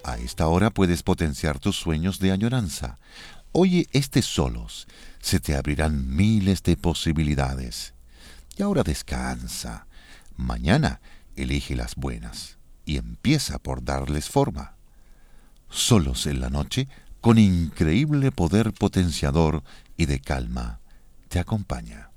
A esta hora puedes potenciar tus sueños de añoranza. Oye solos, se te abrirán miles de posibilidades. Y ahora descansa. Mañana elige las buenas y empieza por darles forma. Solos en la noche, con increíble poder potenciador y de calma, te acompaña.